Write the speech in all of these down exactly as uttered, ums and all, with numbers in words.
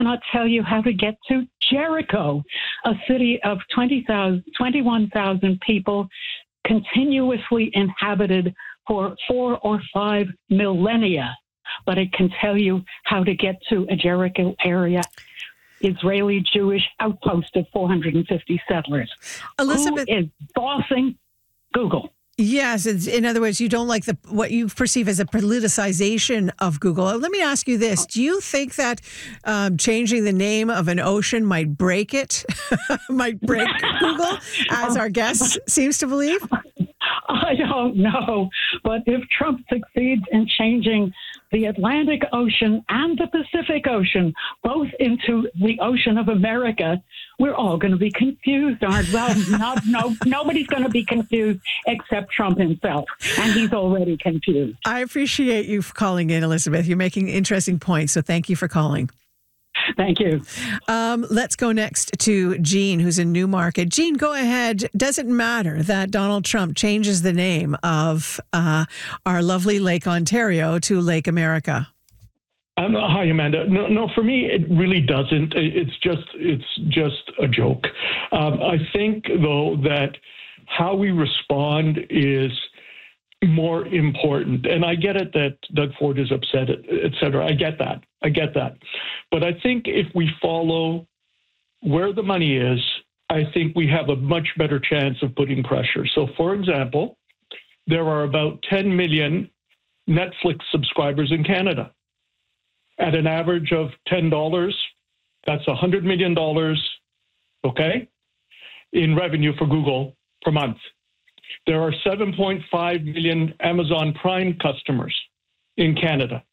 cannot tell you how to get to Jericho, a city of twenty thousand, twenty-one thousand people, continuously inhabited for four or five millennia. But it can tell you how to get to a Jericho area Israeli Jewish outpost of four hundred fifty settlers. Elizabeth Who is bossing Google? Yes, it's, in other words, you don't like the what you perceive as a politicization of Google. Let me ask you this: do you think that um, changing the name of an ocean might break it, might break Google, as our guest seems to believe? I don't know, but if Trump succeeds in changing the Atlantic Ocean and the Pacific Ocean both into the Ocean of America, we're all going to be confused, aren't we? Well, not, no, nobody's going to be confused except Trump himself, and he's already confused. I appreciate you calling in, Elizabeth. You're making interesting points, so thank you for calling. Thank you. Um, let's go next to Jean, who's in Newmarket. Jean, go ahead. Does it matter that Donald Trump changes the name of uh, our lovely Lake Ontario to Lake America? Um, hi, Amanda. No, no, for me, it really doesn't. It's just, it's just a joke. Um, I think, though, that how we respond is more important. And I get it that Doug Ford is upset, et cetera. I get that. I get that. But I think if we follow where the money is, I think we have a much better chance of putting pressure. So, for example, there are about ten million Netflix subscribers in Canada. At an average of ten dollars, that's one hundred million dollars, okay, in revenue for Google per month. There are seven point five million Amazon Prime customers in Canada.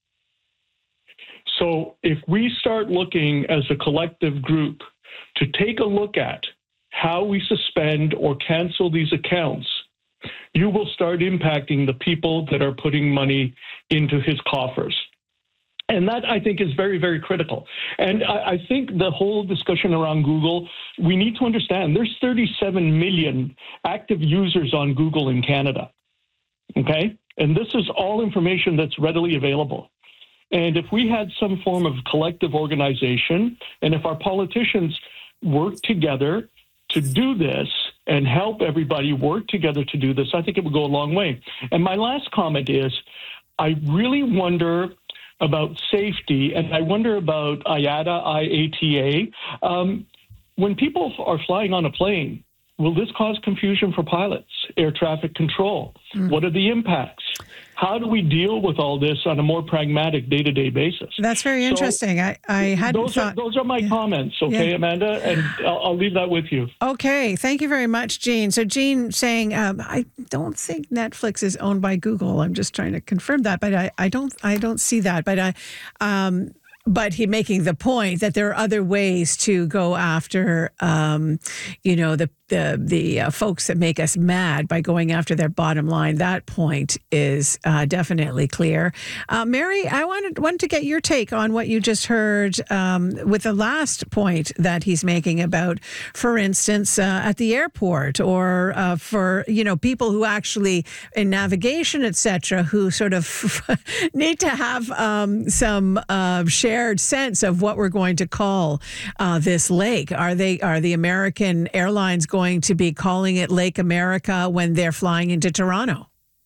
So if we start looking as a collective group to take a look at how we suspend or cancel these accounts, you will start impacting the people that are putting money into his coffers. And that, I think, is very, very critical. And I, I think the whole discussion around Google, we need to understand there's thirty-seven million active users on Google in Canada, okay? And this is all information that's readily available. And if we had some form of collective organization, and if our politicians work together to do this and help everybody work together to do this, I think it would go a long way. And my last comment is, I really wonder about safety, and I wonder about I A T A, I A T A. Um, when people are flying on a plane, will this cause confusion for pilots, air traffic control? Mm. What are the impacts? How do we deal with all this on a more pragmatic day-to-day basis? That's very interesting. So, I, I hadn't those thought... Are, those are my yeah. comments, okay, yeah. Amanda? And I'll, I'll leave that with you. Okay. Thank you very much, Jean. So Jean saying, um, I don't think Netflix is owned by Google. I'm just trying to confirm that, but I, I don't I don't see that. But I... Um, But he making the point that there are other ways to go after, um, you know, the the the uh, folks that make us mad by going after their bottom line. That point is uh, definitely clear. Uh, Mary, I wanted wanted to get your take on what you just heard um, with the last point that he's making about, for instance, uh, at the airport, or uh, for you know people who actually in navigation, et cetera, who sort of need to have um, some uh, shared sense of what we're going to call uh, this lake. Are they are the American airlines going to be calling it Lake America when they're flying into Toronto?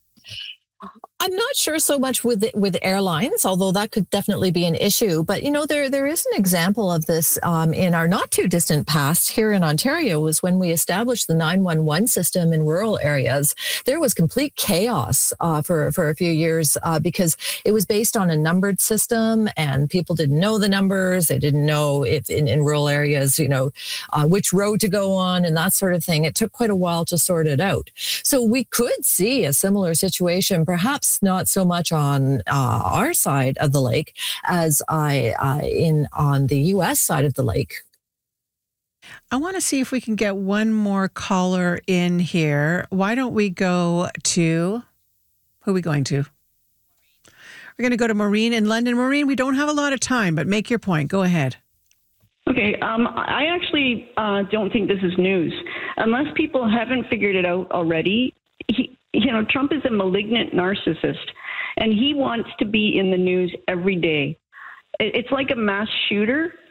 I'm not sure so much with with airlines, although that could definitely be an issue. But, you know, there there is an example of this um, in our not too distant past here in Ontario. Was when we established the nine one one system in rural areas. There was complete chaos uh, for, for a few years uh, because it was based on a numbered system and people didn't know the numbers. They didn't know if in, in rural areas, you know, uh, which road to go on and that sort of thing. It took quite a while to sort it out. So we could see a similar situation, perhaps not so much on uh, our side of the lake as I uh, in on the U S side of the lake. I want to see if we can get one more caller in here. Why don't we go to, who are we going to? We're going to go to Maureen in London. Maureen, we don't have a lot of time, but make your point. Go ahead. Okay, um, I actually uh, don't think this is news. Unless people haven't figured it out already, he, you know, Trump is a malignant narcissist, and he wants to be in the news every day. It's like a mass shooter.